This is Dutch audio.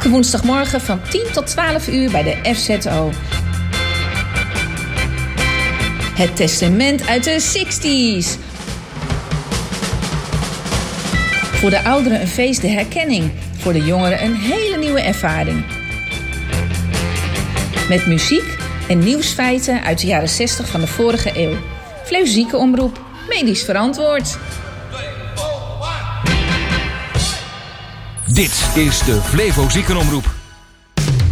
Elke woensdagmorgen van 10 tot 12 uur bij de FZO. Het testament uit de 60s. Voor de ouderen een feest de herkenning. Voor de jongeren een hele nieuwe ervaring. Met muziek en nieuwsfeiten uit de jaren 60 van de vorige eeuw. Flevo Ziekenomroep. Medisch verantwoord. Dit is de Flevo Ziekenomroep.